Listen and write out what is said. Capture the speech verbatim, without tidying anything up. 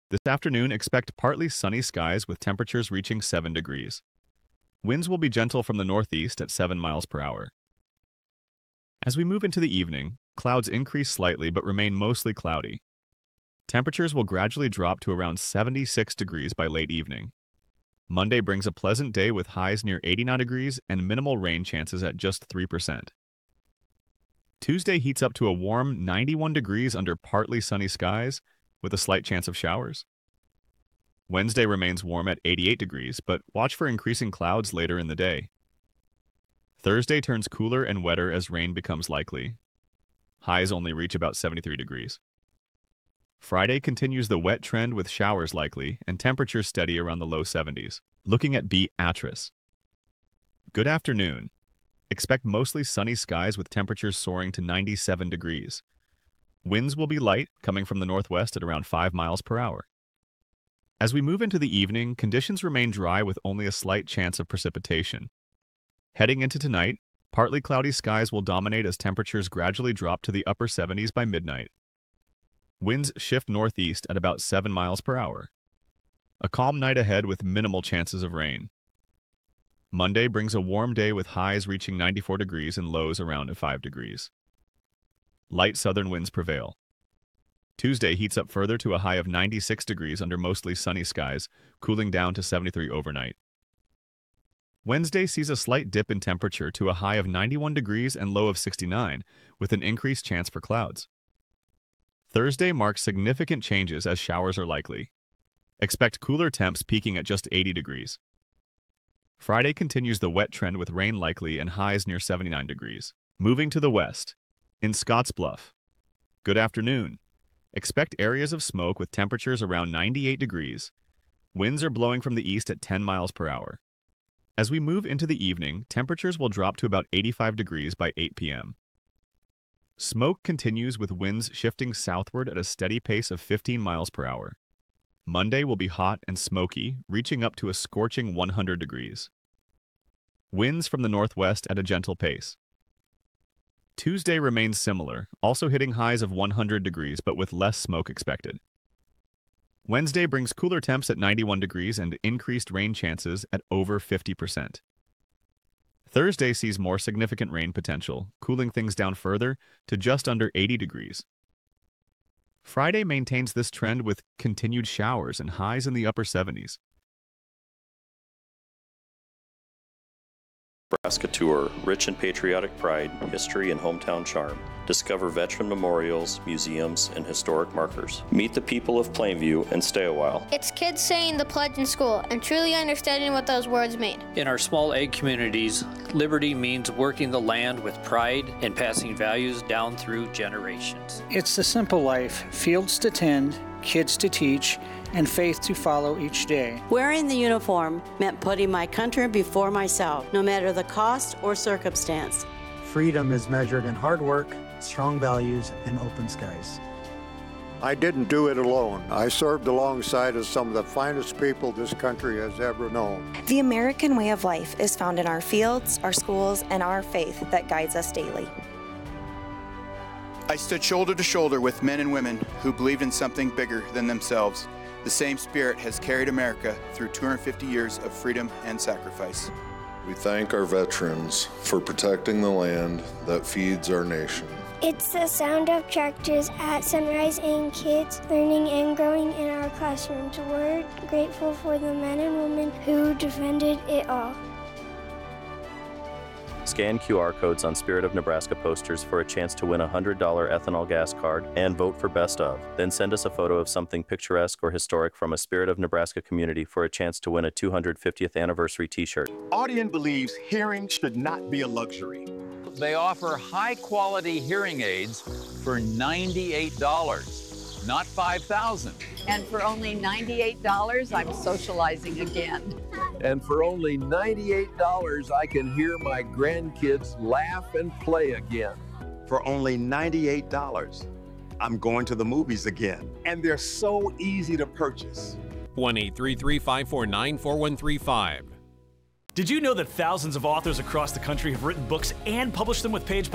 This afternoon, expect partly sunny skies with temperatures reaching seven degrees. Winds will be gentle from the northeast at seven miles per hour. As we move into the evening, clouds increase slightly but remain mostly cloudy. Temperatures will gradually drop to around seventy-six degrees by late evening. Monday brings a pleasant day with highs near eighty-nine degrees and minimal rain chances at just three percent. Tuesday heats up to a warm ninety-one degrees under partly sunny skies with a slight chance of showers. Wednesday remains warm at eighty-eight degrees, but watch for increasing clouds later in the day. Thursday turns cooler and wetter as rain becomes likely. Highs only reach about seventy-three degrees. Friday continues the wet trend with showers likely and temperatures steady around the low seventies. Looking at Beatrice. Good afternoon. Expect mostly sunny skies with temperatures soaring to ninety-seven degrees. Winds will be light, coming from the northwest at around five miles per hour. As we move into the evening, conditions remain dry with only a slight chance of precipitation. Heading into tonight, partly cloudy skies will dominate as temperatures gradually drop to the upper seventies by midnight. Winds shift northeast at about seven miles per hour. A calm night ahead with minimal chances of rain. Monday brings a warm day with highs reaching ninety-four degrees and lows around five degrees. Light southern winds prevail. Tuesday heats up further to a high of ninety-six degrees under mostly sunny skies, cooling down to seventy-three overnight. Wednesday sees a slight dip in temperature to a high of ninety-one degrees and low of sixty-nine, with an increased chance for clouds. Thursday marks significant changes as showers are likely. Expect cooler temps peaking at just eighty degrees. Friday continues the wet trend with rain likely and highs near seventy-nine degrees. Moving to the west. In Scottsbluff. Good afternoon. Expect areas of smoke with temperatures around ninety-eight degrees. Winds are blowing from the east at ten miles per hour. As we move into the evening, temperatures will drop to about eighty-five degrees by eight p m Smoke continues with winds shifting southward at a steady pace of fifteen miles per hour. Monday will be hot and smoky, reaching up to a scorching one hundred degrees. Winds from the northwest at a gentle pace. Tuesday remains similar, also hitting highs of one hundred degrees but with less smoke expected. Wednesday brings cooler temps at ninety-one degrees and increased rain chances at over fifty percent. Thursday sees more significant rain potential, cooling things down further to just under eighty degrees. Friday maintains this trend with continued showers and highs in the upper seventies. Nebraska Tour, rich in patriotic pride, history, and hometown charm. Discover veteran memorials, museums, and historic markers. Meet the people of Plainview and stay a while. It's kids saying the pledge in school and truly understanding what those words mean. In our small ag communities, liberty means working the land with pride and passing values down through generations. It's the simple life, fields to tend, kids to teach, and faith to follow each day. Wearing the uniform meant putting my country before myself, no matter the cost or circumstance. Freedom is measured in hard work, strong values, and open skies. I didn't do it alone. I served alongside of some of the finest people this country has ever known. The American way of life is found in our fields, our schools, and our faith that guides us daily. I stood shoulder to shoulder with men and women who believed in something bigger than themselves. The same spirit has carried America through two hundred fifty years of freedom and sacrifice. We thank our veterans for protecting the land that feeds our nation. It's the sound of tractors at sunrise and kids learning and growing in our classrooms. We're grateful for the men and women who defended it all. Scan Q R codes on Spirit of Nebraska posters for a chance to win a one hundred dollar ethanol gas card and vote for Best Of. Then send us a photo of something picturesque or historic from a Spirit of Nebraska community for a chance to win a two hundred fiftieth anniversary t-shirt. Audien believes hearing should not be a luxury. They offer high-quality hearing aids for ninety-eight dollars, not five thousand dollars. And for only ninety-eight dollars, I'm socializing again. And for only ninety-eight dollars, I can hear my grandkids laugh and play again. For only ninety-eight dollars, I'm going to the movies again. And they're so easy to purchase. one eight three three, five four nine, four one three five. Did you know that thousands of authors across the country have written books and published them with Page